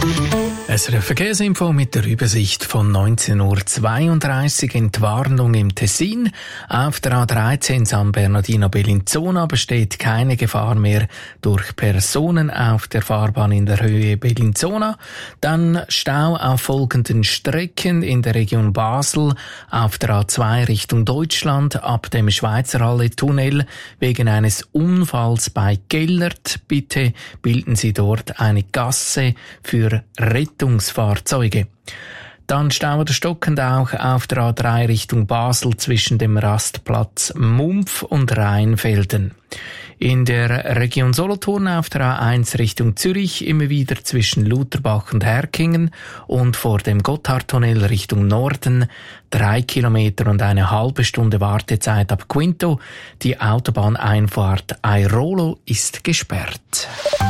SRF Verkehrsinfo mit der Übersicht von 19:32 Uhr. Entwarnung im Tessin. Auf der A13 San Bernardino Bellinzona besteht keine Gefahr mehr durch Personen auf der Fahrbahn in der Höhe Bellinzona. Dann Stau auf folgenden Strecken in der Region Basel. Auf der A2 Richtung Deutschland ab dem Schweizerhalle-Tunnel wegen eines Unfalls bei Gellert. Bitte bilden Sie dort eine Gasse für Rettungsfahrzeuge. Dann Stau oder stockend auch auf der A3 Richtung Basel zwischen dem Rastplatz Mumpf und Rheinfelden. In der Region Solothurn auf der A1 Richtung Zürich immer wieder zwischen Lutherbach und Herkingen und vor dem Gotthardtunnel Richtung Norden 3 Kilometer und eine halbe Stunde Wartezeit ab Quinto. Die Autobahneinfahrt Airolo ist gesperrt.